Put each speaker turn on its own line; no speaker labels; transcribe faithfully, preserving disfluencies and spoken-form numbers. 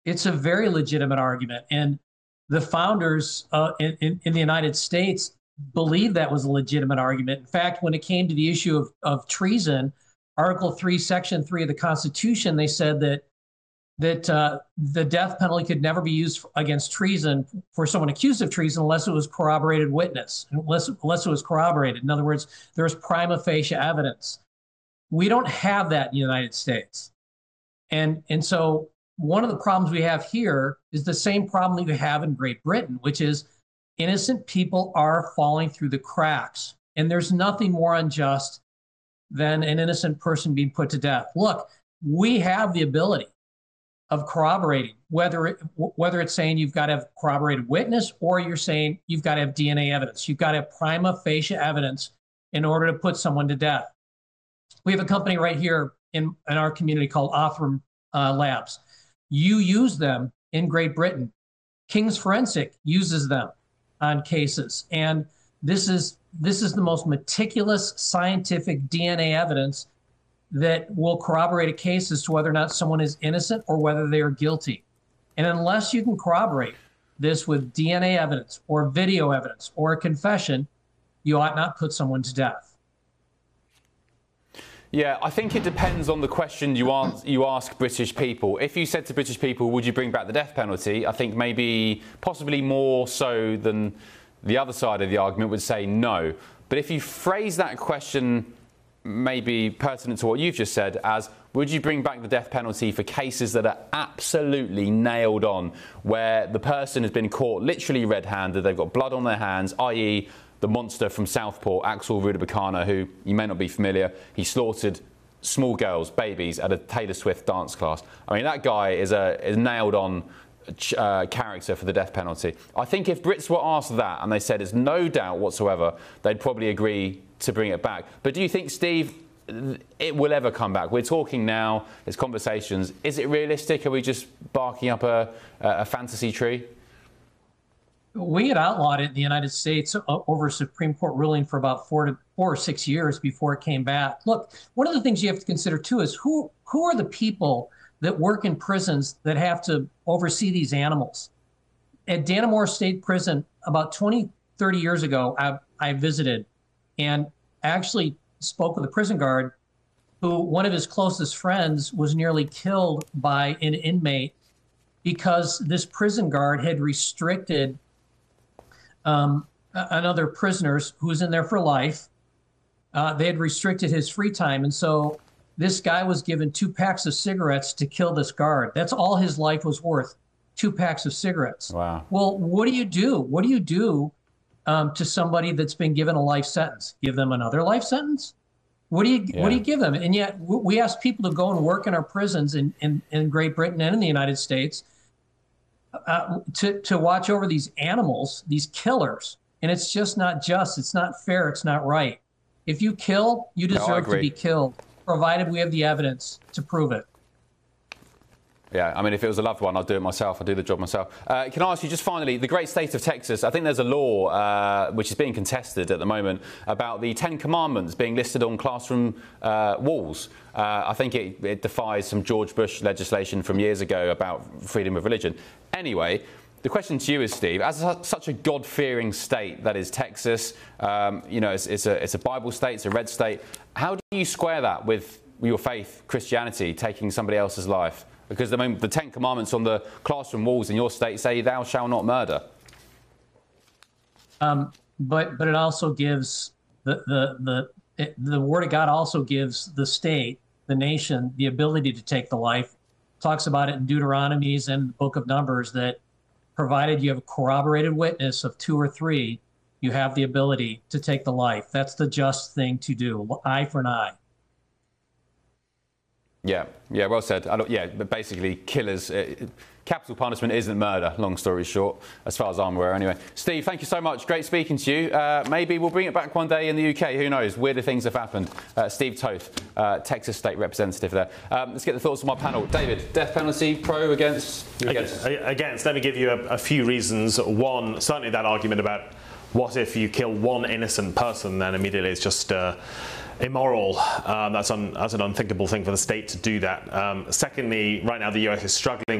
It's a very legitimate argument. And the founders uh, in, in, in the United States believed that was a legitimate argument. In fact, when it came to the issue of, of treason, Article three, Section three of the Constitution, they said that that uh, the death penalty could never be used against treason for someone accused of treason unless it was corroborated witness, unless, unless it was corroborated. In other words, there's prima facie evidence. We don't have that in the United States. And, and so one of the problems we have here is the same problem that we have in Great Britain, which is innocent people are falling through the cracks. And there's nothing more unjust than an innocent person being put to death. Look, we have the ability of corroborating, whether it, whether it's saying you've got to have corroborated witness or you're saying you've got to have D N A evidence. You've got to have prima facie evidence in order to put someone to death. We have a company right here in, in our community called Othram uh, Labs. You use them in Great Britain. King's Forensic uses them on cases. And this is, this is the most meticulous scientific D N A evidence that will corroborate a case as to whether or not someone is innocent or whether they are guilty. And unless you can corroborate this with D N A evidence or video evidence or a confession, you ought not put someone to death.
Yeah, I think it depends on the question you ask, you ask British people. If you said to British people, would you bring back the death penalty? I think maybe possibly more so than the other side of the argument would say no. But if you phrase that question maybe pertinent to what you've just said as, would you bring back the death penalty for cases that are absolutely nailed on, where the person has been caught literally red-handed, they've got blood on their hands, that is the monster from Southport, Axel Rudabakana, who you may not be familiar, he slaughtered small girls, babies, at a Taylor Swift dance class. I mean, that guy is a is nailed on uh, character for the death penalty. I think if Brits were asked that and they said there's no doubt whatsoever, they'd probably agree to bring it back. But do you think, Steve, it will ever come back? We're talking now, it's conversations. Is it realistic? Are we just barking up a, a fantasy tree?
We had outlawed it in the United States over a Supreme Court ruling for about four to four or six years before it came back. Look, one of the things you have to consider too is who who are the people that work in prisons that have to oversee these animals? At Dannemora State Prison, about twenty, thirty years ago, I, I visited and actually spoke with a prison guard who one of his closest friends was nearly killed by an inmate because this prison guard had restricted Um, another prisoners who was in there for life. Uh, they had restricted his free time. And so this guy was given two packs of cigarettes to kill this guard. That's all his life was worth, two packs of cigarettes.
Wow.
Well, what do you do? What do you do um, to somebody that's been given a life sentence? Give them another life sentence? What do you, yeah. what do you give them? And yet we ask people to go and work in our prisons in, in, in Great Britain and in the United States Uh, to, to watch over these animals, these killers. And it's just not just, it's not fair, it's not right. If you kill, you deserve
no,
to be killed, provided we have the evidence to prove it.
Yeah, I mean, if it was a loved one, I'd do it myself. I'd do the job myself. Uh, can I ask you just finally, the great state of Texas, I think there's a law uh, which is being contested at the moment about the Ten Commandments being listed on classroom uh, walls. Uh, I think it, it defies some George Bush legislation from years ago about freedom of religion. Anyway, the question to you is, Steve, as a, such a God-fearing state that is Texas, um, you know, it's, it's, a, it's a Bible state, it's a red state. How do you square that with your faith, Christianity, taking somebody else's life? Because I mean, the Ten Commandments on the classroom walls in your state say, "Thou shalt not murder." Um,
but but it also gives the the the it, the Word of God also gives the state, the nation, the ability to take the life. Talks about it in Deuteronomies and the Book of Numbers that, provided you have a corroborated witness of two or three, you have the ability to take the life. That's the just thing to do. Eye for an eye.
Yeah, yeah, well said. I don't, yeah, but basically, killers, uh, capital punishment isn't murder, long story short, as far as I'm aware anyway. Steve, thank you so much. Great speaking to you. Uh, maybe we'll bring it back one day in the U K. Who knows? Weirder things have happened. Uh, Steve Toth, uh, Texas State Representative there. Um, let's get the thoughts of my panel. David, death penalty, pro, against?
Against. Against. Let me give you a, a few reasons. One, certainly that argument about what if you kill one innocent person, then immediately it's just Uh, immoral. Um, that's, un, that's an unthinkable thing for the state to do that. Um, secondly, right now the U S is struggling